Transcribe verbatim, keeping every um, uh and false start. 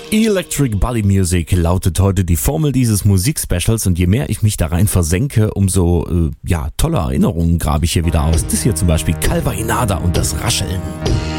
Electric Body Music lautet heute die Formel dieses Musikspecials und je mehr ich mich da rein versenke, umso äh, ja, tolle Erinnerungen grabe ich hier wieder aus. Das hier zum Beispiel Calva Inada und das Rascheln.